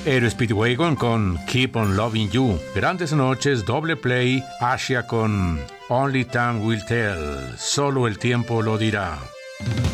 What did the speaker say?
Aero Speedwagon con Keep on Loving You. Grandes Noches, Doble Play, Asia con Only Time Will Tell. Solo el tiempo lo dirá.